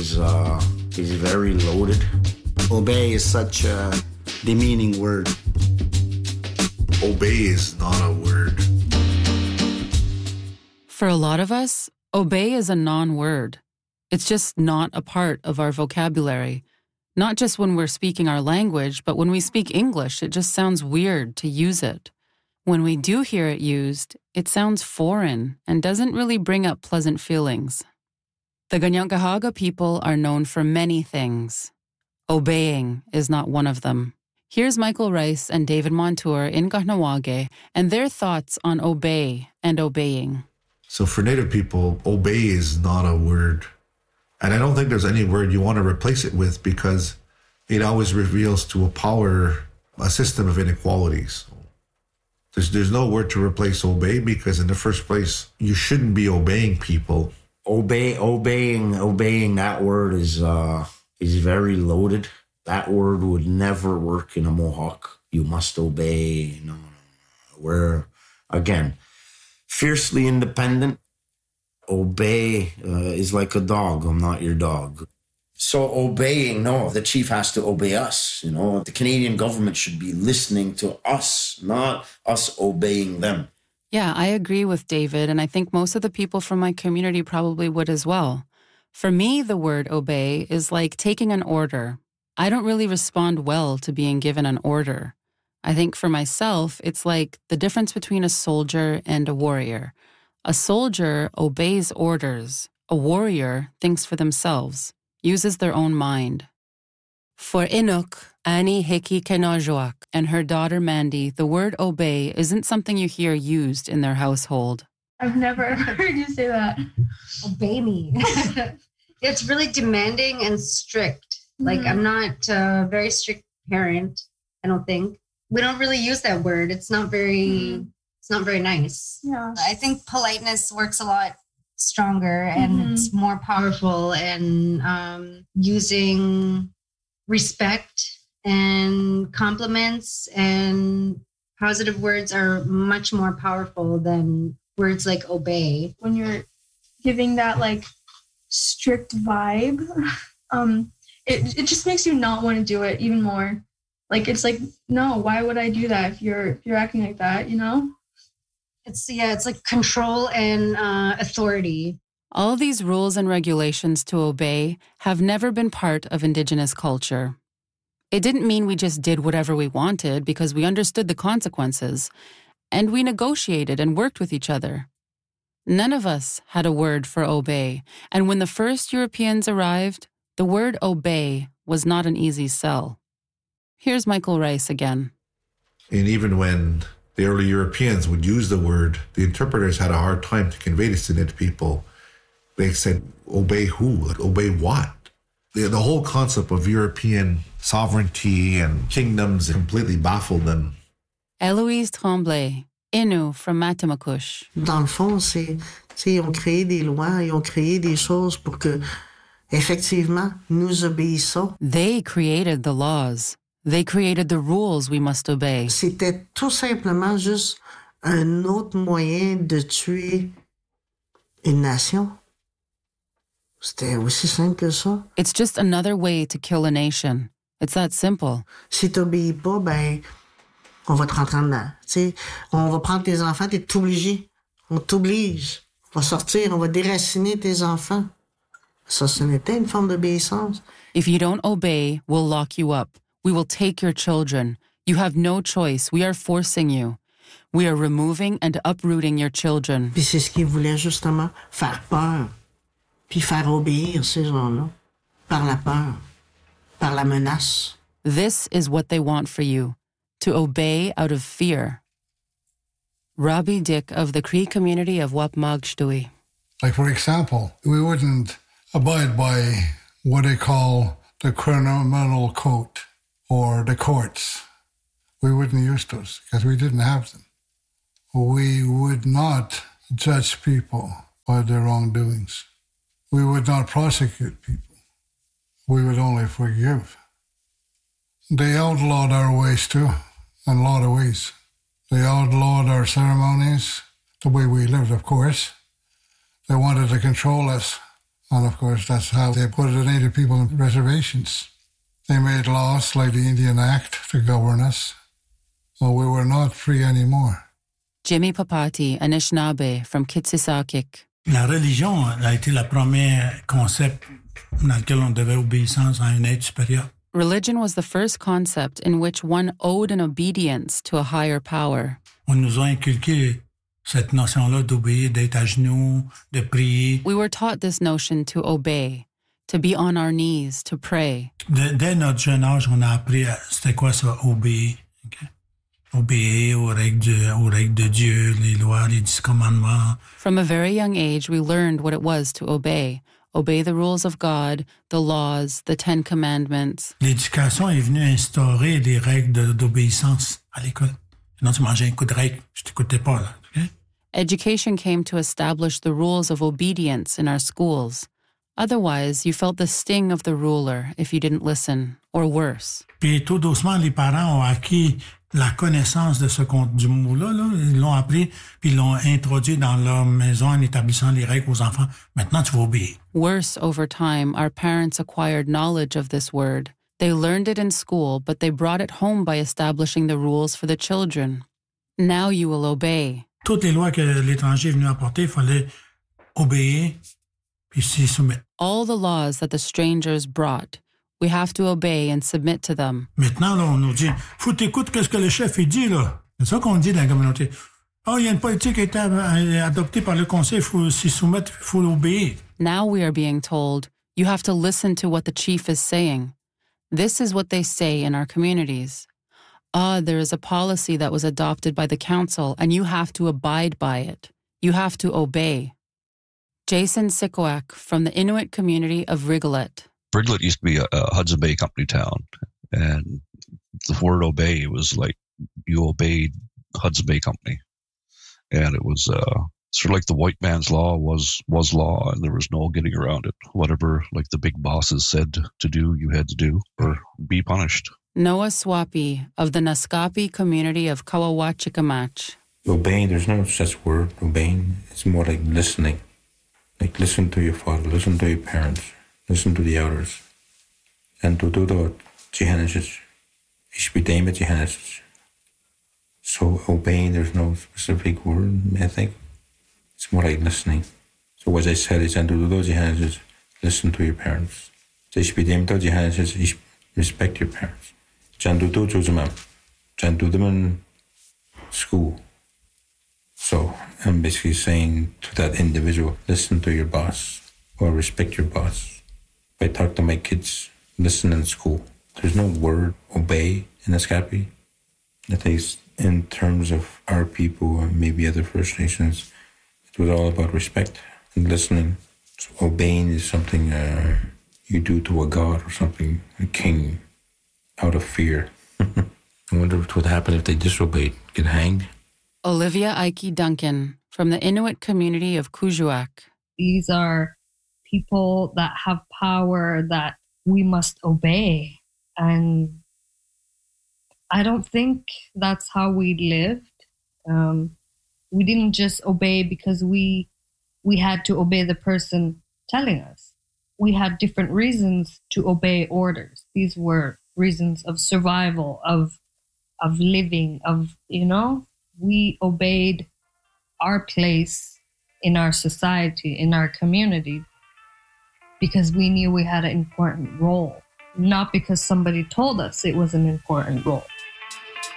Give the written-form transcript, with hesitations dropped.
is very loaded. Obey is such a demeaning word. Obey is not a word. For a lot of us, obey is a non-word. It's just not a part of our vocabulary. Not just when we're speaking our language, but when we speak English, it just sounds weird to use it. When we do hear it used, it sounds foreign and doesn't really bring up pleasant feelings. The Kanien'kehá:ka people are known for many things. Obeying is not one of them. Here's Michael Rice and David Montour in Kahnawake and their thoughts on obey and obeying. So for Native people, obey is not a word. And I don't think there's any word you want to replace it with because it always reveals to a power a system of inequalities. There's no word to replace obey because in the first place, you shouldn't be obeying people. Obeying, that word is very loaded. That word would never work in a Mohawk. You must obey. No. We're, again, fiercely independent. Obey is like a dog. I'm not your dog. So obeying, no, the chief has to obey us. You know, the Canadian government should be listening to us, not us obeying them. Yeah, I agree with David, and I think most of the people from my community probably would as well. For me, the word obey is like taking an order. I don't really respond well to being given an order. I think for myself, it's like the difference between a soldier and a warrior. A soldier obeys orders. A warrior thinks for themselves, uses their own mind. For Inuk, Annie Hickey Kenajuak, and her daughter Mandy, the word obey isn't something you hear used in their household. I've never heard you say that. Obey me. It's really demanding and strict. Like, I'm not a very strict parent, I don't think. We don't really use that word. It's not very nice. Yeah. I think politeness works a lot stronger and it's more powerful, and using respect and compliments and positive words are much more powerful than words like obey. When you're giving that like strict vibe, it just makes you not want to do it even more. Like, it's like, no, why would I do that if you're acting like that, you know? It's like control and authority. All these rules and regulations to obey have never been part of Indigenous culture. It didn't mean we just did whatever we wanted because we understood the consequences, and we negotiated and worked with each other. None of us had a word for obey, and when the first Europeans arrived, the word obey was not an easy sell. Here's Michael Rice again. And even when the early Europeans would use the word, the interpreters had a hard time to convey this to Native people. They said, obey who? Like, obey what? The whole concept of European sovereignty and kingdoms completely baffled them. Eloise Tremblay, Innu from Matimakush. Dans le fond, ils ont créé des lois, ils ont créé des choses pour que, effectivement, nous obéissons. They created the laws. They created the rules we must obey. C'était tout simplement juste un autre moyen de tuer une nation. C'était aussi simple que ça. It's just another way to kill a nation. It's that simple. Si t'obéis pas, ben, on va te rentrer en dedans. T'sais, on va prendre tes enfants, t'es obligé. On t'oblige. On va sortir, on va déraciner tes enfants. Ça, ce n'était une forme d'obéissance. If you don't obey, we'll lock you up. We will take your children. You have no choice. We are forcing you. We are removing and uprooting your children. Puis c'est ce qu'ils voulaient justement, faire peur. Puis faire obéir ces gens-là. Par la peur. Par la menace. This is what they want for you. To obey out of fear. Robbie Dick of the Cree community of Wapmagshtui. Like, for example, we wouldn't abide by what they call the criminal code or the courts. We wouldn't use those because we didn't have them. We would not judge people by their wrongdoings. We would not prosecute people. We would only forgive. They outlawed our ways too, in a lot of ways. They outlawed our ceremonies, the way we lived, of course. They wanted to control us And of course, that's how they put the Native people in reservations. They made laws like the Indian Act to govern us. So we were not free anymore. Jimmy Papati, Anishinaabe from Kitsisakik. La religion a été le premier concept dans lequel on devait obéissance à un être supérieur. Religion was the first concept in which one owed an obedience to a higher power. On nous a inculqué cette notion-là d'obéir, d'être à genoux, de prier. We were taught this notion to obey, to be on our knees, to pray. Dès notre jeune âge, on a appris c'était quoi ça, obéir. Okay? Obéir aux règles de Dieu, les lois, les 10 commandements. From a very young age, we learned what it was to obey. Obey the rules of God, the laws, the 10 commandments. L'éducation est venue instaurer des règles d'obéissance à l'école. Sinon, tu mangeais un coup de règle, je t'écoutais pas, là. Okay? Education came to establish the rules of obedience in our schools. Otherwise, you felt the sting of the ruler if you didn't listen, or worse. Puis tout doucement, les parents ont acquis la connaissance de du mot-là, là. Ils l'ont appris, puis ils l'ont introduit dans leur maison en établissant les règles aux enfants. Maintenant, tu vas obéir. Worse, over time, our parents acquired knowledge of this word. They learned it in school, but they brought it home by establishing the rules for the children. Now you will obey. Toutes les lois que l'étranger est venu apporter, il fallait obéir, puis s'y soumettre. All the laws that the strangers brought, we have to obey and submit to them. Maintenant, là, on nous dit, faut t'écouter ce que le chef il dit, là. C'est ça qu'on dit dans la communauté. Oh, il y a une politique qui a été adoptée par le conseil, il faut s'y soumettre, il faut l'obéir. Now we are being told, you have to listen to what the chief is saying. This is what they say in our communities. There is a policy that was adopted by the council, and you have to abide by it. You have to obey. Jason Sikoak from the Inuit community of Rigolet. Rigolet used to be a Hudson Bay Company town, and the word obey was like you obeyed Hudson Bay Company. And it was sort of like the white man's law was law, and there was no getting around it. Whatever like the big bosses said to do, you had to do or be punished. Noah Swapi of the Naskapi community of Kawawachikamach. Obeying, there's no such word, obeying. It's more like listening. Like listen to your father, listen to your parents, listen to the elders. And to do the Genesis, Ishbidema Genesis. So obeying, there's no specific word, I think. It's more like listening. So what I said is, and to do those Genesis, listen to your parents. Ishbidema Genesis, respect your parents. Jandudo Juzumam. Jandu in school. So I'm basically saying to that individual, listen to your boss or respect your boss. If I talk to my kids, listen in school. There's no word obey in Naskapi. I think in terms of our people and maybe other First Nations, it was all about respect and listening. So obeying is something you do to a god or something, a king, out of fear. I wonder what would happen if they disobeyed, get hanged. Olivia Ike Duncan from the Inuit community of Kuujjuaq. These are people that have power that we must obey. And I don't think that's how we lived. We didn't just obey because we had to obey the person telling us. We had different reasons to obey orders. These were reasons of survival, of living, we obeyed our place in our society, in our community, because we knew we had an important role, not because somebody told us it was an important role.